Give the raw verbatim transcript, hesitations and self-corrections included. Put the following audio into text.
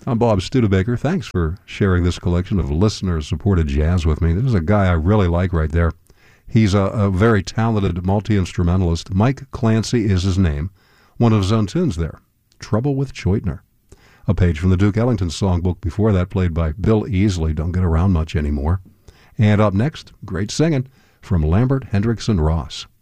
I'm Bob Studebaker. Thanks for sharing this collection of listener-supported jazz with me. This is a guy I really like right there. He's a, a very talented multi-instrumentalist. Mike Clancy is his name. One of his own tunes there, Trouble with Choitner. A page from the Duke Ellington songbook before that, played by Bill Easley. Don't get around much anymore. And up next, great singing from Lambert Hendrickson Ross.